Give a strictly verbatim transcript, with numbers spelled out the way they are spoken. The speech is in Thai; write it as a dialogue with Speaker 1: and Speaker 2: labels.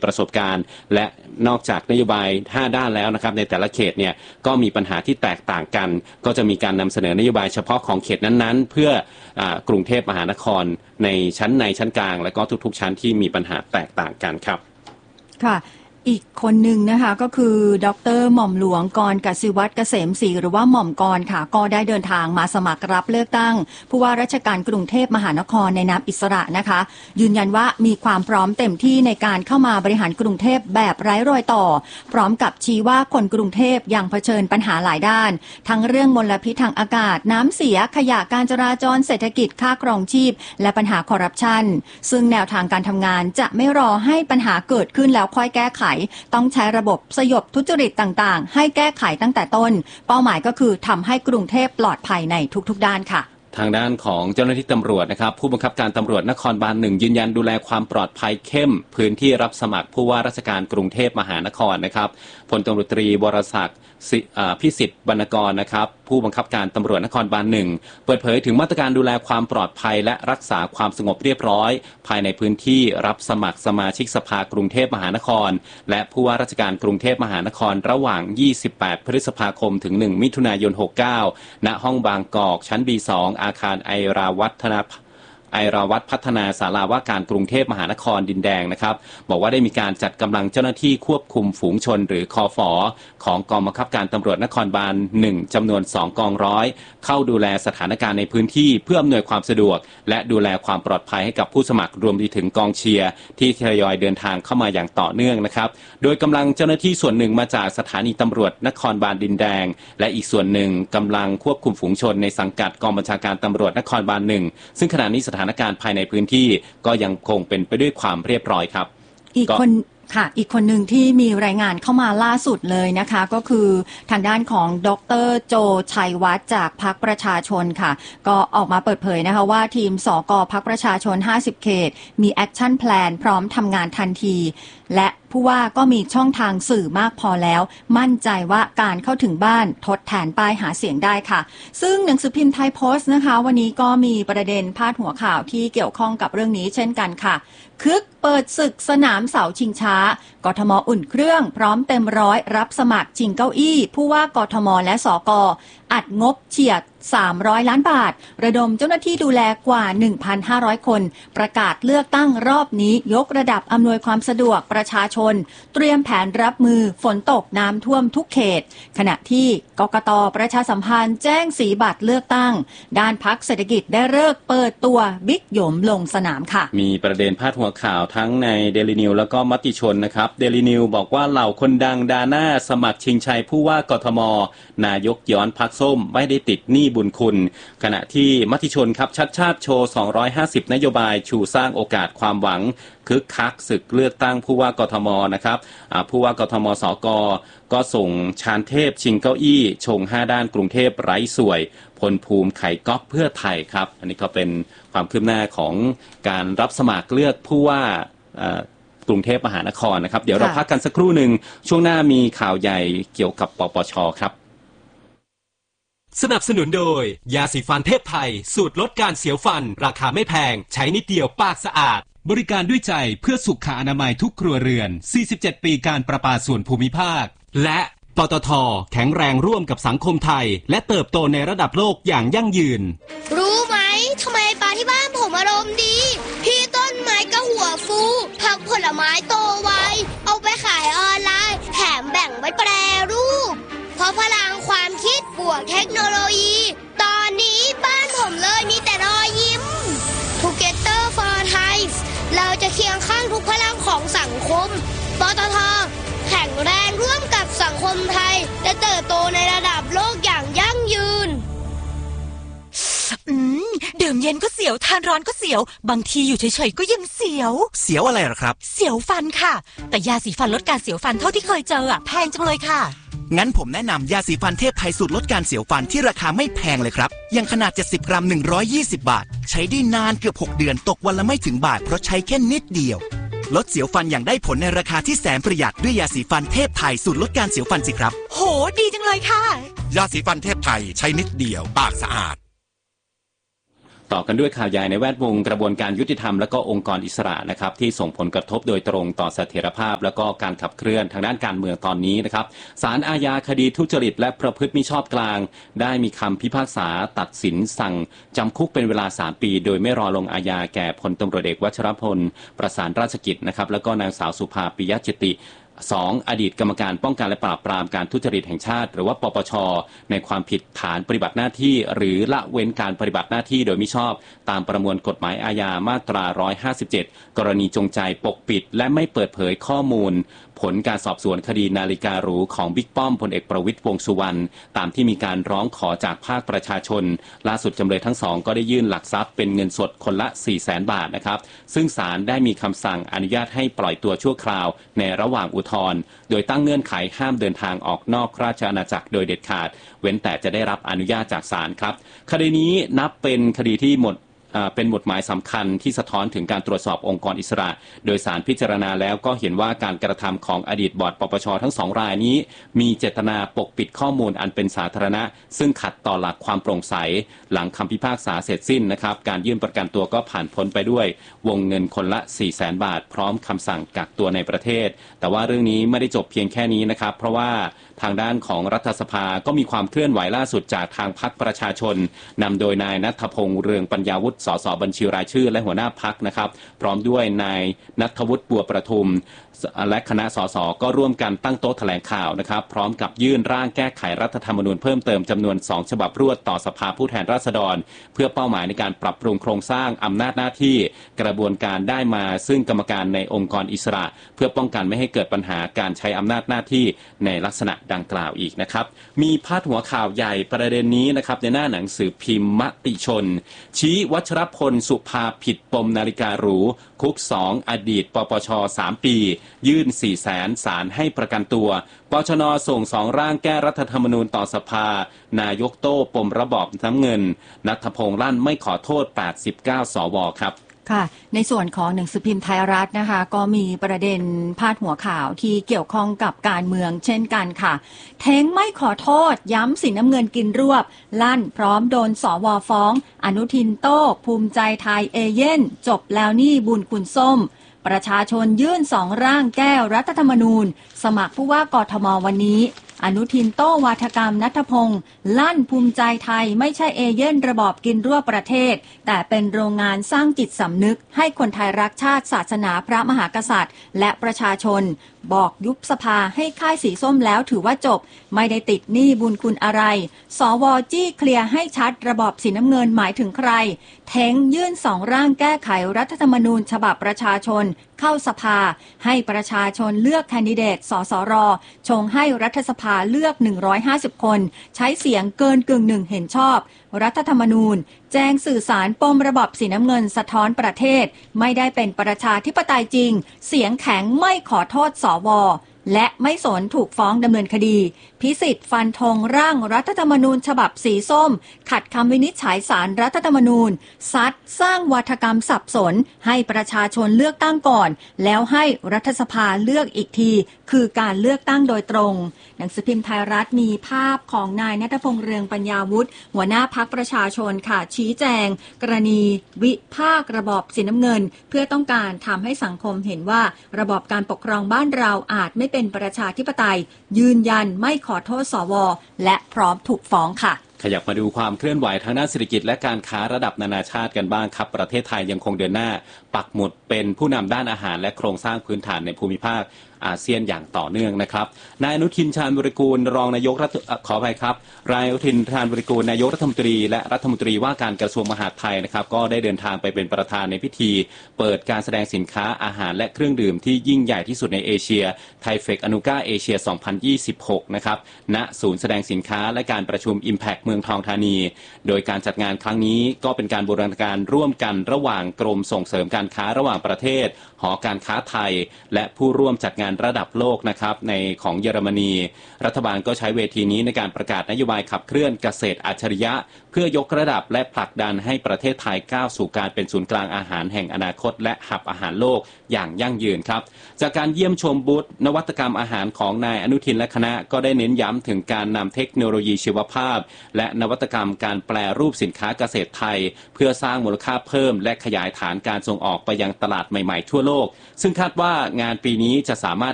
Speaker 1: ประสบการณ์และนอกจากนโยบายห้าด้านแล้วนะครับในแต่ละเขตเนี่ยก็มีปัญหาที่แตกต่างกันก็จะมีการนำเสนอนโยบายเฉพาะของเขตนั้นๆเพื่อกรุงเทพมหานครในชั้นในชั้นกลางและก็ทุกๆชั้นที่มีปัญหาแตกต่างกันครับ
Speaker 2: ค่ะอีกคนหนึ่งนะคะก็คือดร.หม่อมหลวงกรกสิวัฒน์เกษมศรีหรือว่าหม่อมกรค่ะก็ได้เดินทางมาสมัครรับเลือกตั้งผู้ว่าราชการกรุงเทพมหานครในนามอิสระนะคะยืนยันว่ามีความพร้อมเต็มที่ในการเข้ามาบริหารกรุงเทพแบบไร้รอยต่อพร้อมกับชี้ว่าคนกรุงเทพยังเผชิญปัญหาหลายด้านทั้งเรื่องมลพิษทางอากาศน้ำเสียขยะการจราจรเศรษฐกิจค่าครองชีพและปัญหาคอร์รัปชันซึ่งแนวทางการทำงานจะไม่รอให้ปัญหาเกิดขึ้นแล้วค่อยแก้ไขต้องใช้ระบบสยบทุจริตต่างๆให้แก้ไขตั้งแต่ต้นเป้าหมายก็คือทำให้กรุงเทพปลอดภัยในทุกๆด้านค่ะ
Speaker 1: ทางด้านของเจ้าหน้าที่ตำรวจนะครับผู้บังคับการตำรวจนครบาลหนึ่งยืนยันดูแลความปลอดภัยเข้มพื้นที่รับสมัครผู้ว่าราชการกรุงเทพมหานครนะครับพลตำรวจตรีวรศักดิ์พิสิทธิ์บรรณกรนะครับผู้บังคับการตำรวจนครบาลหนึ่งเปิดเผยถึงมาตรการดูแลความปลอดภัยและรักษาความสงบเรียบร้อยภายในพื้นที่รับสมัครสมาชิกสภากรุงเทพมหานครและผู้ว่าราชการกรุงเทพมหานครระหว่างยี่สิบแปดพฤษภาคมถึงหนึ่งมิถุนายนหกสิบเก้าณห้องบางกอกชั้น บี สอง อาคารไอราวัฒนไอราวัฒพัฒนาศาลาว่าการกรุงเทพมหานครดินแดงนะครับบอกว่าได้มีการจัดกำลังเจ้าหน้าที่ควบคุมฝูงชนหรือคฝ.ของกองบังคับการตำรวจนครบาลหนึ่งจำนวนสองกองร้อยเข้าดูแลสถานการณ์ในพื้นที่เพื่ออำนวยความสะดวกและดูแลความปลอดภัยให้กับผู้สมัครรวมถึงกองเชียร์ที่ทยอยเดินทางเข้ามาอย่างต่อเนื่องนะครับโดยกำลังเจ้าหน้าที่ส่วนหนึ่งมาจากสถานีตำรวจนครบาลดินแดงและอีกส่วนหนึ่งกำลังควบคุมฝูงชนในสังกัดกองบัญชาการตำรวจนครบาลหนึ่งซึ่งขณะนี้สถานการณ์ภายในพื้นที่ก็ยังคงเป็นไปด้วยความเรียบร้อยครับ
Speaker 2: อีกคนค่ะอีกคนหนึ่งที่มีรายงานเข้ามาล่าสุดเลยนะคะก็คือทางด้านของดร.โจชัยวัฒน์จากพรรคประชาชนค่ะก็ออกมาเปิดเผยนะคะว่าทีมสกพรรคประชาชนห้าสิบเขตมีแอคชั่นแพลนพร้อมทำงานทันทีและผู้ว่าก็มีช่องทางสื่อมากพอแล้วมั่นใจว่าการเข้าถึงบ้านทดแทนป้ายหาเสียงได้ค่ะซึ่งหนังสือพิมพ์ไทยโพสต์นะคะวันนี้ก็มีประเด็นพาดหัวข่าวที่เกี่ยวข้องกับเรื่องนี้เช่นกันค่ะคึกเปิดศึกสนามเสาชิงช้ากทม.อุ่นเครื่องพร้อมเต็มร้อยรับสมัครชิงเก้าอี้ผู้ว่ากทม.และสก.อัดงบเฉียดสามร้อยล้านบาทระดมเจ้าหน้าที่ดูแลกว่า หนึ่งพันห้าร้อย คนประกาศเลือกตั้งรอบนี้ยกระดับอำนวยความสะดวกประชาชนเตรียมแผนรับมือฝนตกน้ำท่วมทุกเขตขณะที่กกต.ประชาสัมพันธ์แจ้งสีบัตรเลือกตั้งด้านพรรคเศรษฐกิจได้ฤกษ์เปิดตัวบิ๊กหยมลงสนามค่ะ
Speaker 1: มีประเด็นพาดหัวข่าวทั้งในเดลินิวแล้วก็มติชนนะครับเดลินิวบอกว่าเหล่าคนดังดาหน้าสมัครชิงชัยผู้ว่ากทม.นายกย้อนพรรคส้มไม่ได้ติดหนี้บุญคุณขณะที่มติชนครับชัดชาติโชว์สองร้อยห้าสิบนโยบายชูสร้างโอกาสความหวังคึกคักศึกเลือกตั้งผู้ว่ากทมนะครับผู้ว่ากทมสกก็ส่งชาญเทพชิงเก้าอี้ชงห้าด้านกรุงเทพไร้สวยพลภูมิไข่ก๊อกเพื่อไทยครับอันนี้ก็เป็นความคืบหน้าของการรับสมัครเลือกผู้ว่ากรุงเทพมหานครนะครับเดี๋ยวเราพักกันสักครู่หนึ่งช่วงหน้ามีข่าวใหญ่เกี่ยวกับปปช.ครับ
Speaker 3: สนับสนุนโดยยาสีฟันเทพไทยสูตรลดการเสียวฟันราคาไม่แพงใช้นิดเดียวปากสะอาดบริการด้วยใจเพื่อสุขอนามัยทุกครัวเรือนสี่สิบเจ็ดปีการประปาส่วนภูมิภาคและปตท.แข็งแรงร่วมกับสังคมไทยและเติบโตในระดับโลกอย่างยั่งยืน
Speaker 4: รู้ไหมทำไมปลาที่บ้านผมอารมณ์ดีพี่ต้นไม้ก็หัวฟูผักผลไม้โตไวเอาไปขายออนไลน์แถมแบ่งไว้แปรรูปเพราะพลังความคิดบวกเทคโนโลยีตอนนี้บ้านผมเลยมีแต่รอยยิ้ม Together for Thai เราจะเคียงข้างทุกพลังของสังคมปตท.แข็งแรงร่วมกับสังคมไทยและเติบโตในระดับโลกอย่างยั่งยืน
Speaker 5: อืมดื่มเย็นก็เสียวทานร้อนก็เสียวบางทีอยู่เฉยๆก็ยังเสียว
Speaker 6: เสียวอะไรหรอครับ
Speaker 5: เสียวฟันค่ะแต่ยาสีฟันลดการเสียวฟันเท่าที่เคยเจออ่ะแพงจังเลยค่ะ
Speaker 6: งั้นผมแนะนำยาสีฟันเทพไทยสูตรลดการเสียวฟันที่ราคาไม่แพงเลยครับอย่างขนาดเจ็ดสิบกรัมหนึ่งร้อยยี่สิบบาทใช้ได้นานเกือบหกเดือนตกวันละไม่ถึงบาทเพราะใช้แค่นิดเดียวลดเสียวฟันอย่างได้ผลในราคาที่แสนประหยัดด้วยยาสีฟันเทพไทยสูตรลดการเสียวฟันสิครับ
Speaker 5: โหดีจังเลยค่ะ
Speaker 7: ยาสีฟันเทพไทยใช้นิดเดียวปากสะอาด
Speaker 1: ต่อกันด้วยข่าวใหญ่ในแวดวงกระบวนการยุติธรรมและก็องค์กรอิสระนะครับที่ส่งผลกระทบโดยตรงต่อเสถียรภาพและก็การขับเคลื่อนทางด้านการเมืองตอนนี้นะครับศาลอาญาคดีทุจริตและประพฤติมิชอบกลางได้มีคำพิพากษาตัดสินสั่งจำคุกเป็นเวลาสามปีโดยไม่รอลงอาญาแก่พลตำรวจเอกวัชรพลประสานราชกิจนะครับแล้วก็นางสาวสุภาปิยะจิตติสองอดีตกรรมการป้องกันและปราบปรามการทุจริตแห่งชาติหรือว่าปปชในความผิดฐานปฏิบัติหน้าที่หรือละเว้นการปฏิบัติหน้าที่โดยมิชอบตามประมวลกฎหมายอาญามาตราหนึ่งร้อยห้าสิบเจ็ดกรณีจงใจปกปิดและไม่เปิดเผยข้อมูลผลการสอบสวนคดีนาฬิกาหรูของบิ๊กป้อมพลเอกประวิตรวงษ์สุวรรณตามที่มีการร้องขอจากภาคประชาชนล่าสุดจำเลยทั้งสองก็ได้ยื่นหลักทรัพย์เป็นเงินสดคนละ สี่แสน บาทนะครับซึ่งศาลได้มีคำสั่งอนุญาตให้ปล่อยตัวชั่วคราวในระหว่างอุทธรณ์โดยตั้งเงื่อนไขห้ามเดินทางออกนอกราชอาณาจักรโดยเด็ดขาดเว้นแต่จะได้รับอนุญาตจากศาลครับคดีนี้นับเป็นคดีที่หมดเป็นบทหมายสำคัญที่สะท้อนถึงการตรวจสอบองค์กรอิสระโดยศาลพิจารณาแล้วก็เห็นว่าการกระทำของอดีตบอร์ดปปชทั้งสองรายนี้มีเจตนาปกปิดข้อมูลอันเป็นสาธารณะซึ่งขัดต่อหลักความโปร่งใสหลังคำพิพากษาเสร็จสิ้นนะครับการยื่นประกันตัวก็ผ่านพ้นไปด้วยวงเงินคนละ สี่แสน บาทพร้อมคำสั่งกักตัวในประเทศแต่ว่าเรื่องนี้ไม่ได้จบเพียงแค่นี้นะครับเพราะว่าทางด้านของรัฐสภาก็มีความเคลื่อนไหวล่าสุดจากทางพรรคประชาชนนำโดยนายณัฐพงษ์เรืองปัญญาวุฒิสสบัญชีรายชื่อและหัวหน้าพรรคนะครับพร้อมด้วยนายณัฐวุฒิบัวประทุมและคณะสสก็ร่วมกันตั้งโต๊ะแถลงข่าวนะครับพร้อมกับยื่นร่างแก้ไขรัฐธรรมนูญเพิ่มเติมจำนวนสองฉบับรวดต่อสภาผู้แทนราษฎรเพื่อเป้าหมายในการปรับปรุงโครงสร้างอำนาจหน้าที่กระบวนการได้มาซึ่งกรรมการในองค์กรอิสระเพื่อป้องกันไม่ให้เกิดปัญหาการใช้อำนาจหน้าที่ในลักษณะดังกล่าวอีกนะครับมีพาดหัวข่าวใหญ่ประเด็นนี้นะครับในหน้าหนังสือพิมพ์มติชนชี้วัชรพลสุภาผิดปมนาฬิกาหรูคุกสองอดีตปปชสามปียื่นสี่แสนศาลให้ประกันตัวปชนส่งสองร่างแก้รัฐธรรมนูญต่อสภานายกโต้ปมระบอบน้ำเงินณัฐพงษ์ลั่นไม่ขอโทษแปดสิบเก้าสวครับ
Speaker 2: ค่ะในส่วนของหนังสือพิมพ์ไทยรัฐนะคะก็มีประเด็นพาดหัวข่าวที่เกี่ยวข้องกับการเมืองเช่นกันค่ะเท้งไม่ขอโทษย้ำสีน้ำเงินกินรวบลั่นพร้อมโดนสวฟ้องอนุทินโต้ภูมิใจไทยเอเย่นจบแล้วนี่บุญคุณส้มประชาชนยื่นสองร่างแก้รัฐธรรมนูญสมัครผู้ว่ากทมวันนี้อนุทินโต้วาทกรรมณัฐพงษ์ลั่นภูมิใจไทยไม่ใช่เอเย่นระบอบกินรั่วประเทศแต่เป็นโรงงานสร้างจิตสำนึกให้คนไทยรักชาติศาสนาพระมหากษัตริย์และประชาชนบอกยุบสภาให้ค่ายสีส้มแล้วถือว่าจบไม่ได้ติดหนี้บุญคุณอะไรสวจี้เคลียร์ให้ชัดระบอบสีน้ำเงินหมายถึงใครเท้งยื่นสองร่างแก้ไขรัฐธรรมนูญฉบับประชาชนเข้าสภาให้ประชาชนเลือกแคนดิเดตสสรชงให้รัฐสภาเลือกหนึ่งร้อยห้าสิบคนใช้เสียงเกินกึ่งหนึ่งเห็นชอบรัฐธรรมนูญแจ้งสื่อสารปมระบอบสีน้ำเงินสะท้อนประเทศไม่ได้เป็นประชาธิปไตยจริงเสียงแข็งไม่ขอโทษสวและไม่สนถูกฟ้องดำเนินคดีพิสิทธิ์ฟันธงร่างรัฐธรรมนูญฉบับสีส้มขัดคำวินิจฉัยศาลรัฐธรรมนูญซัดสร้างวาทกรรมสับสนให้ประชาชนเลือกตั้งก่อนแล้วให้รัฐสภาเลือกอีกทีคือการเลือกตั้งโดยตรงหนังสือพิมพ์ไทยรัฐมีภาพของนายณัฐพงษ์เรืองปัญญาวุฒิหัวหน้าพรรคประชาชนค่ะชี้แจงกรณีวิพากษ์ระบอบสีน้ำเงินเพื่อต้องการทำให้สังคมเห็นว่าระบอบการปกครองบ้านเราอาจไม่เป็นประชาธิปไตยยืนยันไม่ขอโทษสวและพร้อมถูกฟ้องค่ะ
Speaker 1: ขยับมาดูความเคลื่อนไหวทางด้านเศรษฐกิจและการค้าระดับนานาชาติกันบ้างครับประเทศไทยยังคงเดินหน้าปักหมุดเป็นผู้นำด้านอาหารและโครงสร้างพื้นฐานในภูมิภาคอาเซียนอย่างต่อเนื่องนะครับนายอนุทินชาญวิรากูลรองนายกรัฐขออภัยครับนายอนุทินชาญวิรากูลนายกรัฐมนตรีและรัฐมนตรีว่าการกระทรวงมหาดไทยนะครับก็ได้เดินทางไปเป็นประธานในพิธีเปิดการแสดงสินค้าอาหารและเครื่องดื่มที่ยิ่งใหญ่ที่สุดในเอเชียไทเฟคอนุก้าเอเชียสองพันยี่สิบหกนะครับณศูนย์แสดงสินค้าและการประชุม Impact เมืองทองธานีโดยการจัดงานครั้งนี้ก็เป็นการบูรณาการร่วมกันระหว่างกรมส่งเสริมการค้าระหว่างประเทศหอการค้าไทยและผู้ร่วมจัดงานระดับโลกนะครับในของเยอรมนีรัฐบาลก็ใช้เวทีนี้ในการประกาศนโยบายขับเคลื่อนเกษตรอัจฉริยะเพื่อยกระดับและผลักดันให้ประเทศไทยก้าวสู่การเป็นศูนย์กลางอาหารแห่งอนาคตและหับอาหารโลกอย่างยั่งยืนครับจากการเยี่ยมชมบูธนวัตกรรมอาหารของนายอนุทินและคณะก็ได้เน้นย้ำถึงการนำเทคโนโลยีชีวภาพและนวัตกรรมการแปรรูปสินค้าเกษตรไทยเพื่อสร้างมูลค่าเพิ่มและขยายฐานการส่งออกไปยังตลาดใหม่ๆทั่วโลกซึ่งคาดว่างานปีนี้จะสามารถ